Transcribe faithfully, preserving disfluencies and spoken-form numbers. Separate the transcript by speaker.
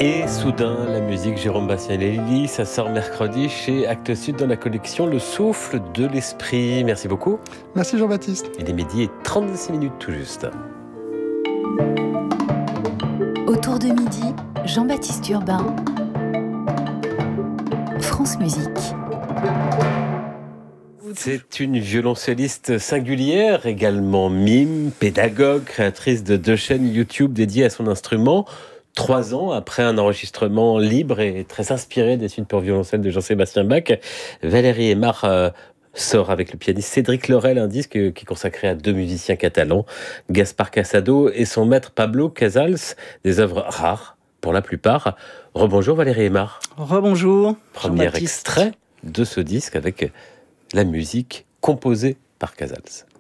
Speaker 1: Et soudain, la musique Jérôme Bastien et Lily, ça sort mercredi chez Actes Sud dans la collection Le Souffle de l'Esprit. Merci beaucoup.
Speaker 2: Merci Jean-Baptiste.
Speaker 1: Il est midi et trente-six minutes tout juste.
Speaker 3: Autour de midi, Jean-Baptiste Urbain, France Musique.
Speaker 1: C'est une violoncelliste singulière, également mime, pédagogue, créatrice de deux chaînes YouTube dédiées à son instrument. Trois ans après un enregistrement libre et très inspiré des suites pour violoncelle de Jean-Sébastien Bach, Valérie Aymar euh, sort avec le pianiste Cédric Lorel un disque qui est consacré à deux musiciens catalans, Gaspar Casado et son maître Pablo Casals, des œuvres rares pour la plupart. Rebonjour Valérie Aymar.
Speaker 4: Rebonjour.
Speaker 1: Premier extrait de ce disque avec la musique composée par Casals.